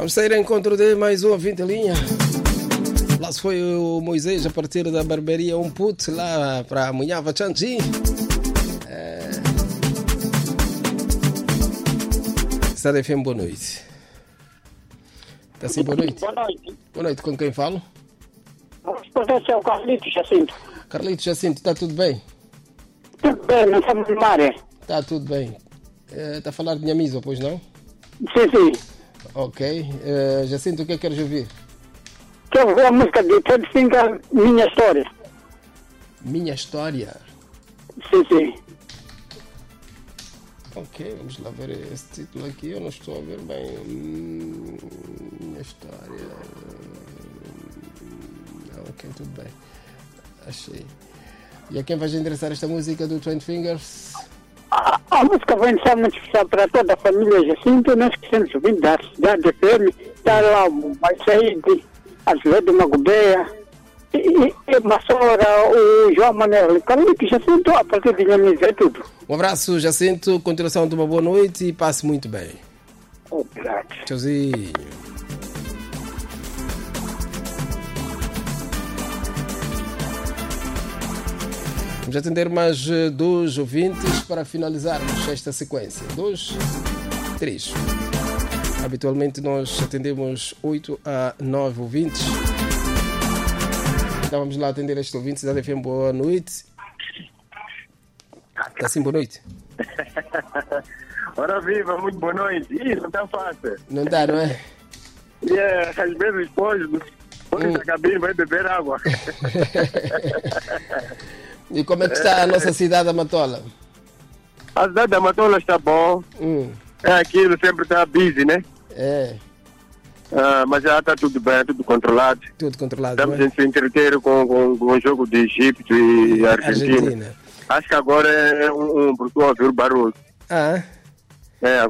Vamos sair ao encontro de mais um ouvinte em linha. Lá se foi o Moisés a partir da barbearia Put lá para Munhava Chanchi. Cidade FM, boa noite. Está sim, boa noite. Boa noite. Boa noite, com quem falo? Esse é o Carlitos Jacinto. Carlitos Jacinto, está tudo bem? Tudo bem, não estamos no mar, é? Está tudo bem. Está a falar de Nhamiso, pois não? Sim, sim. Ok. Jacinto, o que é que queres ouvir? Quero ver a música de Ted Finger, Minha História. Minha História. Sim, sim. Ok, vamos lá ver esse título aqui. Eu não estou a ver bem. Minha História. Ok, tudo bem. Achei. E a quem vais endereçar esta música do 20 Fingers? A música vai ser muito especial para toda a família Jacinto. Nós que somos ouvintes da cidade de FM. Está lá o Maicide, Azevedo Magobeia, e Massora, o João Manuel. Carlitos Jacinto, a partir de Nhamiso, é tudo. Um abraço, Jacinto. Continuação de uma boa noite e passe muito bem. Obrigado. Tchauzinho. Vamos atender mais 2 ouvintes para finalizarmos esta sequência. 2, 3. Habitualmente nós atendemos 8 a 9 ouvintes. Então vamos lá atender estes ouvintes. Cidade FM, boa noite. Está sim, boa noite. Ora viva, muito boa noite. Isso, não está fácil. Não dá, não é? Às vezes depois da cabine vai beber água. E como é que está a nossa cidade, Amatola? A cidade da Amatola está bom. É aquilo, sempre está busy, né? É. Mas já está tudo bem, tudo controlado. Tudo controlado, Estamos não é? a se entreter com o jogo de Egito e Argentina. Acho que agora é porque eu ouvi o barulho. Ah, É,